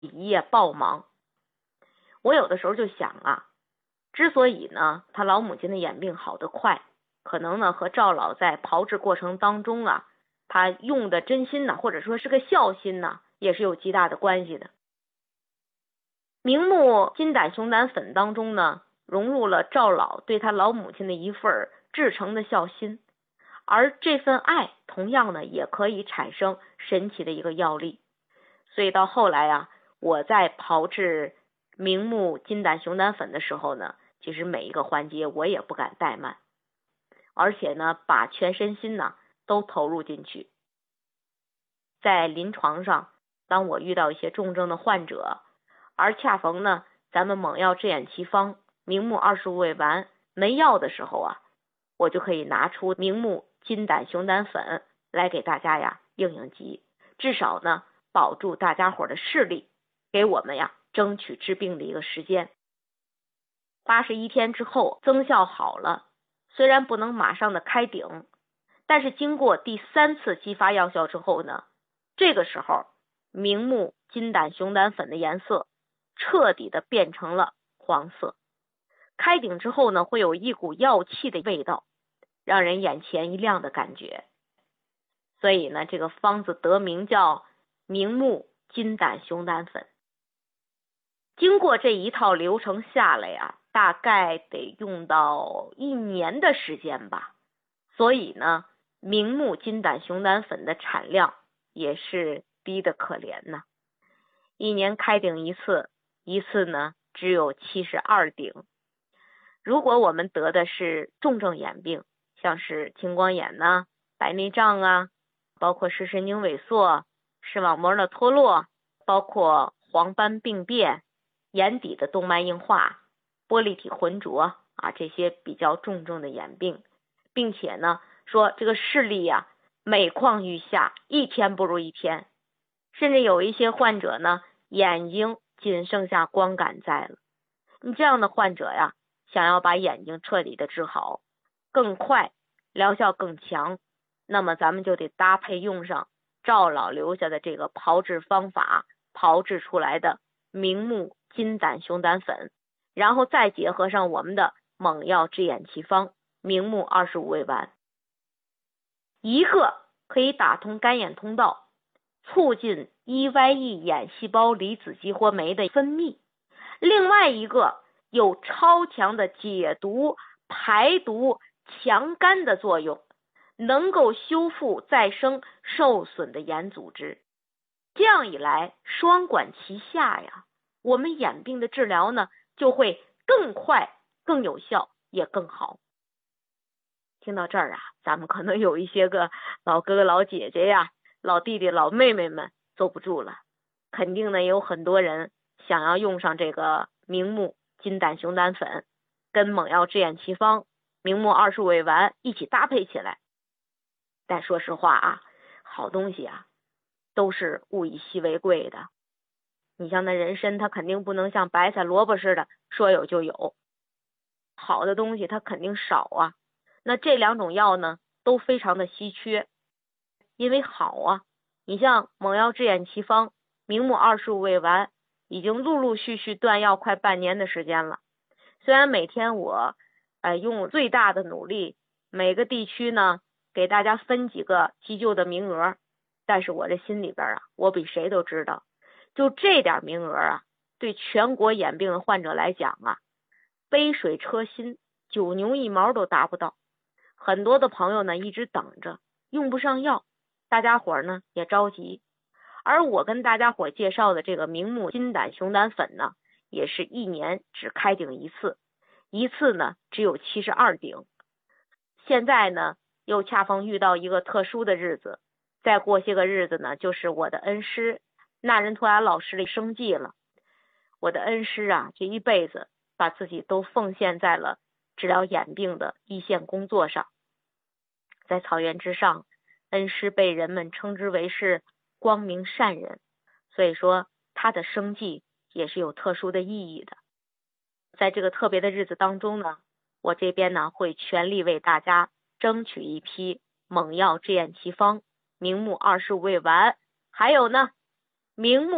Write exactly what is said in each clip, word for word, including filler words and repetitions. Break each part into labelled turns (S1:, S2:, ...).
S1: 一夜暴忙。我有的时候就想啊，之所以呢他老母亲的眼病好得快，可能呢和赵老在炮制过程当中啊，他用的真心呢，或者说是个孝心呢，也是有极大的关系的。明目金胆熊胆粉当中呢，融入了赵老对他老母亲的一份至诚的孝心，而这份爱同样呢也可以产生神奇的一个药力。所以到后来啊，我在炮制明目金胆熊胆粉的时候呢，其实每一个环节我也不敢怠慢，而且呢把全身心呢都投入进去。在临床上，当我遇到一些重症的患者，而恰逢呢咱们猛药制眼奇方明目二十五味丸没药的时候啊，我就可以拿出明目金胆熊胆粉来给大家呀应应急，至少呢保住大家伙的视力，给我们呀争取治病的一个时间。八十一天之后增效好了，虽然不能马上的开顶，但是经过第三次激发药效之后呢，这个时候明目金胆熊胆粉的颜色彻底的变成了黄色，开顶之后呢，会有一股药气的味道，让人眼前一亮的感觉。所以呢，这个方子得名叫明目金胆熊胆粉。经过这一套流程下来呀、啊，大概得用到一年的时间吧。所以呢，明目金胆熊胆粉的产量也是低得可怜呐。一年开顶一次，一次呢只有七十二顶。如果我们得的是重症眼病，像是青光眼呐、白内障啊，包括视神经萎缩、视网膜的脱落，包括黄斑病变、眼底的动脉硬化、玻璃体浑浊啊，这些比较重症的眼病，并且呢说这个视力呀、啊、每况愈下，一天不如一天，甚至有一些患者呢眼睛仅剩下光感在了。你这样的患者呀，想要把眼睛彻底的治好更快，疗效更强，那么咱们就得搭配用上赵老留下的这个炮制方法，炮制出来的明目金胆熊胆粉，然后再结合上我们的猛药治眼奇方明目二十五味丸，一个可以打通干眼通道，促进 E Y E 眼细胞离子激活酶的分泌，另外一个有超强的解毒、排毒、强肝的作用，能够修复再生受损的眼组织。这样一来，双管齐下呀，我们眼病的治疗呢就会更快、更有效，也更好。听到这儿啊，咱们可能有一些个老哥哥、老姐姐呀、老弟弟、老妹妹们坐不住了，肯定呢也有很多人想要用上这个明目金胆熊胆粉跟猛药治眼奇方明目二十五味丸一起搭配起来。但说实话啊，好东西啊都是物以稀为贵的。你像那人参，它肯定不能像白菜萝卜似的说有就有，好的东西它肯定少啊。那这两种药呢都非常的稀缺，因为好啊。你像猛药治眼奇方明目二十五味丸已经陆陆续续断药快半年的时间了，虽然每天我呃用最大的努力，每个地区呢给大家分几个急救的名额，但是我这心里边啊，我比谁都知道，就这点名额啊，对全国眼病的患者来讲啊，杯水车薪，九牛一毛都达不到。很多的朋友呢一直等着，用不上药，大家伙呢也着急。而我跟大家伙介绍的这个明目金胆熊胆粉呢，也是一年只开顶一次，一次呢只有七十二顶。现在呢又恰逢遇到一个特殊的日子，再过些个日子呢就是我的恩师那仁图雅老师的生忌了。我的恩师啊，这一辈子把自己都奉献在了治疗眼病的一线工作上。在草原之上，恩师被人们称之为是光明善人，所以说他的生忌也是有特殊的意义的。在这个特别的日子当中呢，我这边呢会全力为大家争取一批猛药治眼奇方明目二十五味丸，还有呢明目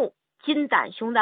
S1: 筋胆胸